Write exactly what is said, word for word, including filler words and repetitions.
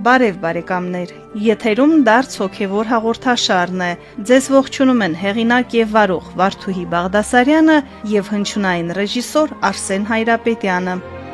Բարև բարեկամներ, եթերում դարձ հոգևոր հաղորդաշարն է, ձեզ ողջունում են հեղինակ և վարող Վարդուհի Բաղդասարյանը և հնչյունային ռեժիսոր Արսեն Հայրապետյանը։